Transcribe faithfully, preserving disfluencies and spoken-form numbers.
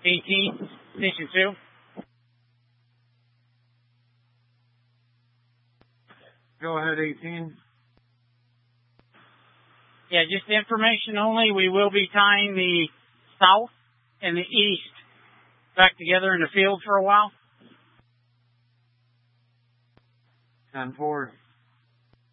eighteen, station two. Go ahead, eighteen. Yeah, just information only. We will be tying the south and the east back together in the field for a while. ten four.